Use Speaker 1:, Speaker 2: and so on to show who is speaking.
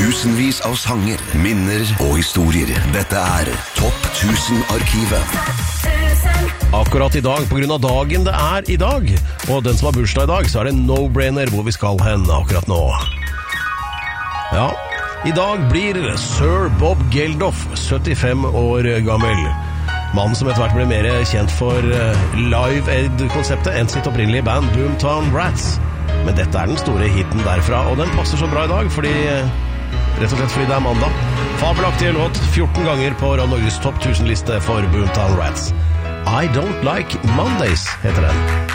Speaker 1: Tusenvis av sanger, minner og historier. Dette Topp 1000-arkivet.
Speaker 2: Akkurat i dag, på grunn av dagen det I dag, og den som har bursdag i dag, så det no-brainer hvor vi skal hen akkurat nå. Ja, i dag blir Sir Bob Geldof 75 år gammel. Mannen som etter hvert ble mer kjent for Live Aid-konseptet enn sitt opprinnelige band Boomtown Rats. Men dette den store hitten derfra, og den passer så bra i dag, rett og slett fordi det mandag. Fabelaktige låt 14 ganger på Norges topp 1000-liste for Boomtown Rats. I Don't Like Mondays heter den.